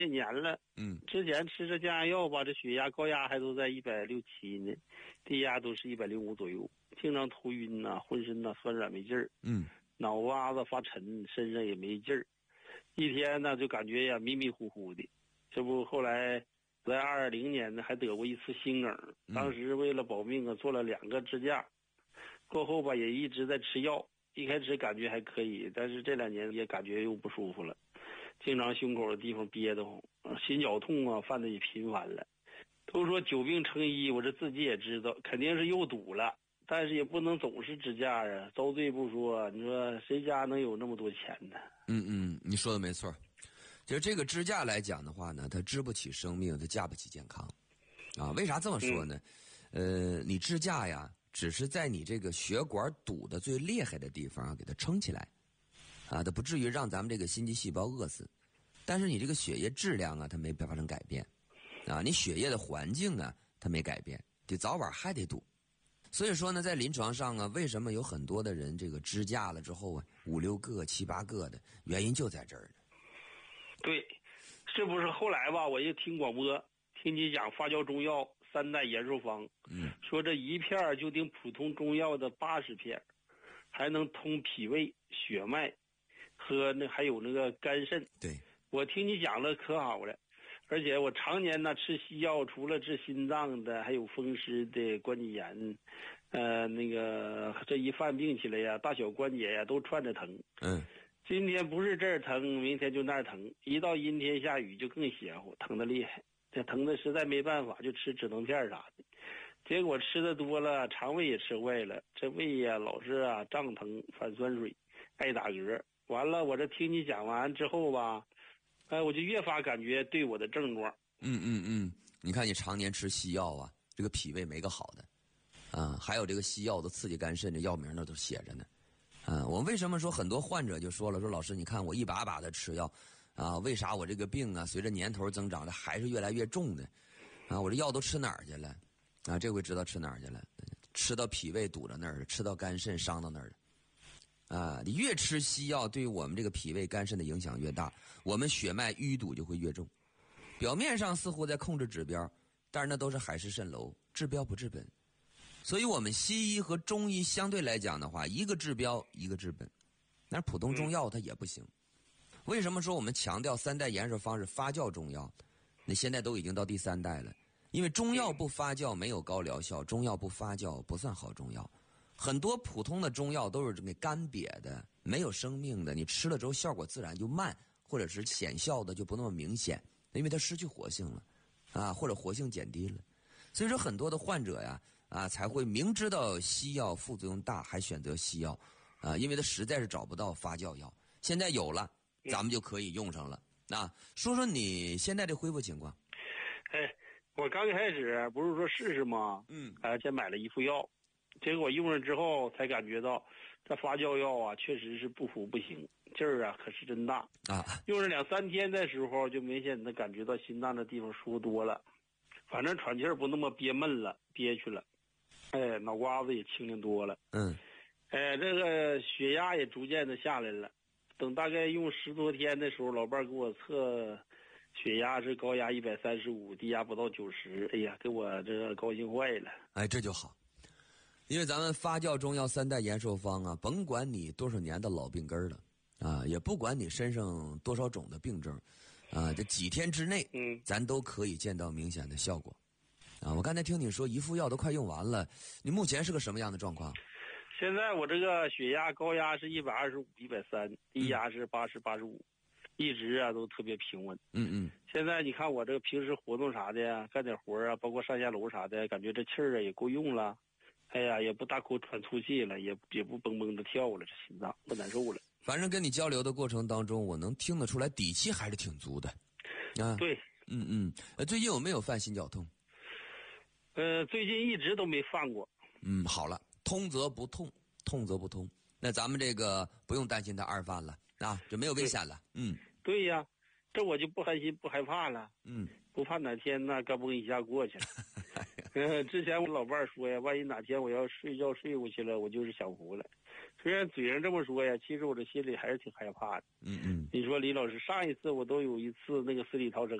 些年了。之前吃这降压药吧，这血压高压还都在160、7呢，低压都是105左右，经常头晕呐，浑身呐酸软没劲儿，脑瓜子发沉，身上也没劲儿，一天呢就感觉呀迷迷糊糊的。这不后来在2020年呢还得过一次心梗，当时为了保命啊做了2个支架，过后吧也一直在吃药，一开始感觉还可以，但是这2年也感觉又不舒服了，经常胸口的地方憋得慌，心绞痛啊犯的也频繁了。都说久病成医，我这自己也知道肯定是又堵了，但是也不能总是支架啊，遭罪不说，你说谁家能有那么多钱呢？ 你说的没错。就这个支架来讲的话呢，它支不起生命，它架不起健康啊。为啥这么说呢？你支架呀只是在你这个血管堵的最厉害的地方啊给它撑起来啊，它不至于让咱们这个心肌细胞饿死，但是你这个血液质量啊它没发生改变啊，你血液的环境啊它没改变，得早晚还得堵。所以说呢，在临床上啊，为什么有很多的人这个支架了之后啊5、6个、7、8个的，原因就在这儿呢。 对，这不是后来吧，我又听广播，听你讲发酵中药3代延寿方，说这一片就顶普通中药的80片，还能通脾胃、血脉和还有那个肝肾。 对， 我听你讲了可好了，而且我常年呢吃西药，除了治心脏的，还有风湿的、关节炎，那个这一犯病起来呀，大小关节呀都串着疼。今天不是这儿疼，明天就那儿疼，一到阴天下雨就更邪乎，疼得厉害。这疼的实在没办法，就吃止疼片啥的。结果吃的多了，肠胃也吃坏了，这胃呀老是啊胀疼、反酸水、爱打嗝。完了，我这听你讲完之后吧，我就越发感觉对我的症状。 你看你常年吃西药啊，这个脾胃没个好的啊，还有这个西药的刺激肝肾，这药名那都写着呢。我为什么说很多患者就说了，说老师你看我一把把的吃药啊，为啥我这个病啊随着年头增长的还是越来越重呢？啊，我这药都吃哪儿去了？啊，这回知道吃哪儿去了，吃到脾胃堵到那儿，吃到肝肾伤到那儿了。啊，你越吃西药对于我们这个脾胃肝肾的影响越大，我们血脉淤堵就会越重。表面上似乎在控制指标，但是那都是海市蜃楼，治标不治本。所以我们西医和中医相对来讲的话，一个治标一个治本，那普通中药它也不行。为什么说我们强调3代延寿方是发酵中药？那现在都已经到第3代了，因为中药不发酵没有高疗效，中药不发酵不算好中药。很多普通的中药都是给干瘪的，没有生命的，你吃了之后效果自然就慢，或者是显效的就不那么明显，因为它失去活性了啊，或者活性减低了。所以说很多的患者呀才会明知道西药副作用大还选择西药啊，因为他实在是找不到发酵药。现在有了，咱们就可以用上了。说说你现在的恢复情况。 我刚开始不是说试试吗？先买了一副药，结果用上之后才感觉到这发酵药啊确实是不服不行，劲儿啊可是真大啊！用上2、3天的时候，就明显的感觉到心脏的地方舒服多了，反正喘气儿不那么憋闷了、憋屈了，脑瓜子也清灵多了，这个血压也逐渐的下来了。等大概用10多天的时候，老伴儿给我测血压是高压135，低压不到90，哎呀，给我这高兴坏了。 这就好，因为咱们发酵中药3代延寿方啊，甭管你多少年的老病根了啊，也不管你身上多少种的病症啊，这几天之内，咱都可以见到明显的效果啊。我刚才听你说一副药都快用完了，你目前是个什么样的状况？ 现在我这个血压高压是125、130，低压是80、85，一直啊都特别平稳。现在你看我这个平时活动啥的呀，干点活啊，包括上下楼啥的，感觉这气儿啊也够用了。哎呀，也不大口喘粗气了，也不蹦蹦的跳了，这心脏不难受了。 反正跟你交流的过程当中，我能听得出来底气还是挺足的。 对。 最近有没有犯心绞痛？ 最近一直都没犯过。 好了，通则不痛，痛则不通。那咱们这个不用担心他2犯了啊，就没有危险了。 对呀，这我就不寒心不害怕了。不怕哪天呢嘎嘣一下过去了。之前我老伴儿说呀，万一哪天我要睡觉睡过去了，我就是享福了。 虽然嘴上这么说呀，其实我这心里还是挺害怕的。 嗯。 你说李老师，上一次我都有一次那个死里逃生。